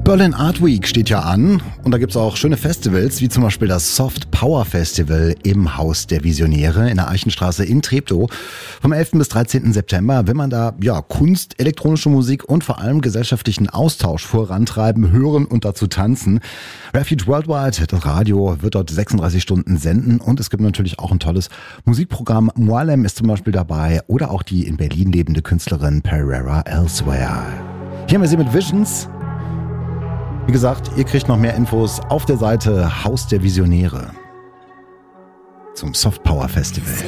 Berlin Art Week steht ja an und da gibt es auch schöne Festivals, wie zum Beispiel das Soft Power Festival im Haus der Visionäre in der Eichenstraße in Treptow. Vom 11. bis 13. September will man da Kunst, elektronische Musik und vor allem gesellschaftlichen Austausch vorantreiben, hören und dazu tanzen. Refuge Worldwide, das Radio, wird dort 36 Stunden senden und es gibt natürlich auch ein tolles Musikprogramm. Moalem ist zum Beispiel dabei oder auch die in Berlin lebende Künstlerin Pereira Elsewhere. Hier haben wir sie mit Visions. Wie gesagt, ihr kriegt noch mehr Infos auf der Seite Haus der Visionäre zum Soft Power Festival.